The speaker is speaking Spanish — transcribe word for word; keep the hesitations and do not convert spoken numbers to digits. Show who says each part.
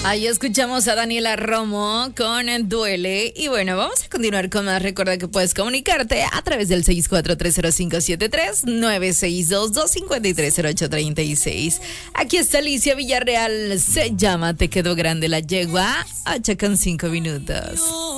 Speaker 1: Ahí escuchamos a Daniela Romo con Duele. Y bueno, vamos a continuar con más. Recuerda que puedes comunicarte a través del seis cuatro tres cero cinco siete tres nueve seis dos dos cinco tres cero ocho tres seis. Aquí está Alicia Villarreal. Se llama Te quedó grande la yegua. ocho con cinco minutos.